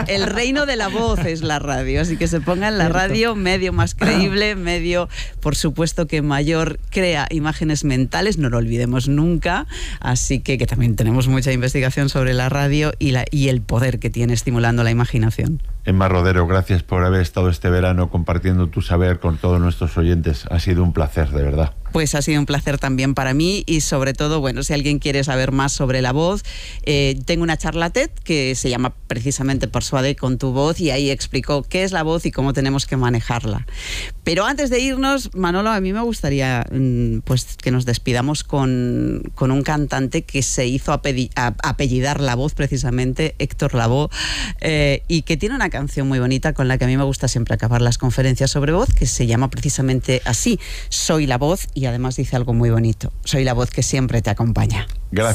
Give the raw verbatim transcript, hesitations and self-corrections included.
El reino de la voz es la radio, así que se ponga en la radio, medio más creíble, medio, por supuesto, que mayor crea imágenes mentales, no lo olvidemos nunca, así que, que también tenemos mucha investigación sobre la radio y, la, y el poder que tiene estimulando la imaginación. Emma Rodero, gracias por haber estado este verano compartiendo tu saber con todos nuestros oyentes. Ha sido un placer, de verdad. Pues ha sido un placer también para mí y sobre todo, bueno, si alguien quiere saber más sobre la voz, eh, tengo una charla TED que se llama precisamente Persuade con tu voz y ahí explico qué es la voz y cómo tenemos que manejarla. Pero antes de irnos, Manolo, a mí me gustaría pues que nos despidamos con, con un cantante que se hizo apelli, a, apellidar la voz precisamente, Héctor Lavoe, eh, y que tiene una canción muy bonita con la que a mí me gusta siempre acabar las conferencias sobre voz, que se llama precisamente así, Soy la voz, y además dice algo muy bonito, soy la voz que siempre te acompaña. Gracias.